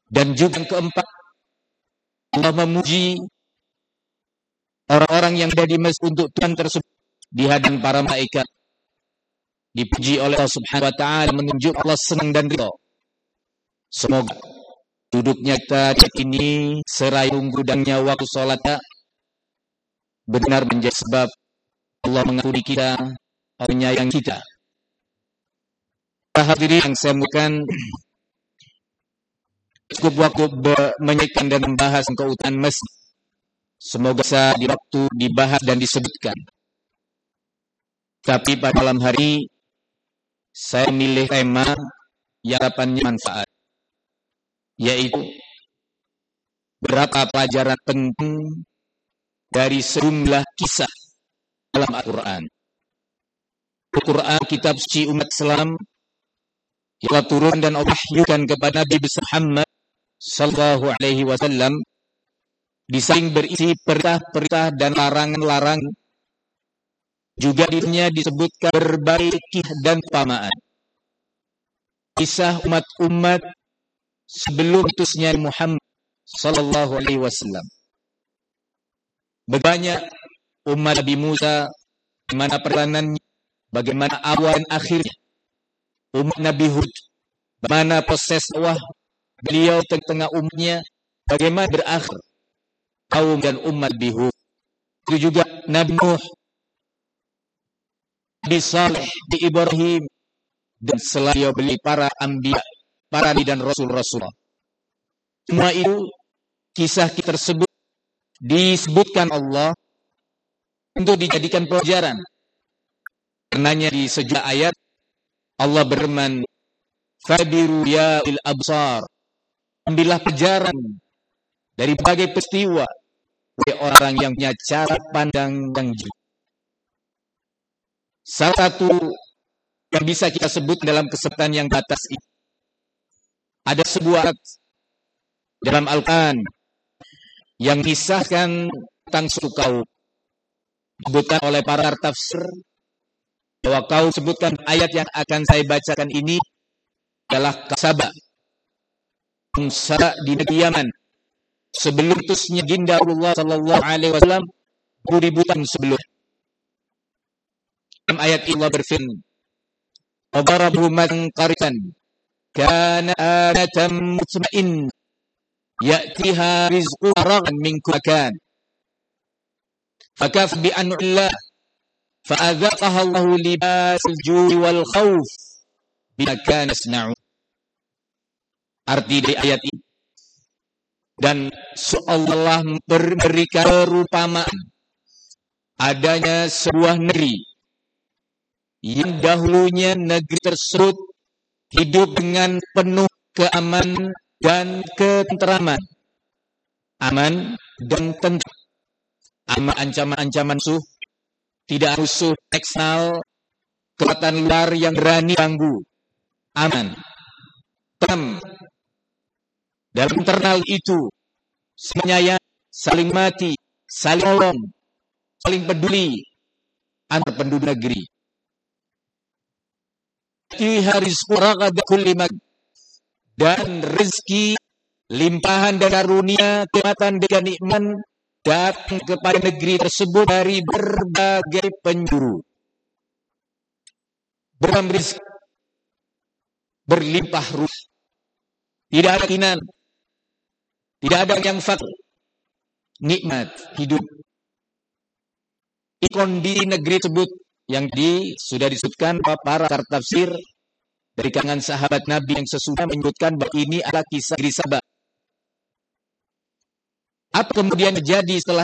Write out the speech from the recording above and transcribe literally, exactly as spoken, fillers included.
Dan juga yang keempat, Allah memuji orang-orang yang ada di masjid untuk Tuhan tersebut di hadapan para malaikat. Dipuji oleh Allah Subhanahu wa taala, menunjuk Allah senang dan ridha. Semoga duduknya kita ini seraya gudangnya waktu salat benar menjadi sebab Allah mengampuni kita, Allah menyayang kita. Hadirin yang saya muliakan, cukup waktu menyampaikan dan membahas keutamaan masjid. Semoga bisa di waktu dibahas dan disebutkan. Tapi pada malam hari saya milih tema yang harapannya manfaat, yaitu berapa pelajaran penting dari sejumlah kisah dalam Al-Quran. Al-Quran, kitab suci umat Islam, yang Allah turun dan Allah wahyukan kepada Nabi Muhammad sallallahu alaihi wasallam, di samping berisi perintah-perintah dan larangan-larangan, juga dirinya disebutkan berbagai kisah dan perumpamaan. Kisah umat-umat sebelum utusnya Muhammad sallallahu alaihi wasallam. Banyak umat Nabi Musa, bagaimana perjalanannya, bagaimana awal dan akhirnya. Umat Nabi Hud, bagaimana proses dakwah beliau tengah-tengah umatnya, bagaimana berakhir kaum dan umat Nabi Hud. Itu juga Nabi Nuh, Nabi Saleh, Nabi Ibrahim, dan selain beliau para anbiya, para nabi dan rasul-rasul. Semua itu kisah tersebut disebutkan Allah untuk dijadikan pelajaran. Karenanya di sejumlah ayat Allah berfirman, "Fabiru ya il absar." Ambillah pelajaran dari berbagai peristiwa oleh orang yang punya cara pandang yang jujur. Salah satu yang bisa kita sebut dalam kesempatan yang batas ini, ada sebuah ayat dalam Al-Quran yang kisahkan tentang suatu kaum, disebutkan oleh para tafsir bahwa kaum sebutkan ayat yang akan saya bacakan ini adalah Kasaba, bangsa di negeri Yaman sebelum utusnya Ginda Rasulullah sallallahu alaihi wasallam ribu tahun sebelum. Dalam ayat ini Allah berfirman, "Wadarabu man qaritan kana anatan mutma'in ya'tiha rizquha raghan min kulli makan fakaf bi an'illah fa'adzaqaha Allahu libasul ju'i wal khauf bima kana yasna'un." Arti dari ayat ini, dan Allah memberikan perumpamaan adanya sebuah negeri yang dahulunya negeri tersebut hidup dengan penuh keamanan dan ketenteraman. Aman dan tentram. Aman ancaman-ancaman musuh, tidak musuh eksternal, kekuatan luar yang berani ganggu. Aman. Tentram. Dalam internal itu semuanya saling mati, saling tolong, saling peduli antar penduduk negeri. Dan rezeki, limpahan dan karunia, kenikmatan dan nikmat datang kepada negeri tersebut dari berbagai penjuru. Berambis, berlimpah ruah, tidak ada kinan, tidak ada yang fakir, nikmat hidup. Kondisi negeri tersebut yang di, sudah disebutkan para tafsir dari kalangan sahabat Nabi yang sesudah menyebutkan bahwa ini adalah kisah negeri Sabah. Apa kemudian terjadi setelah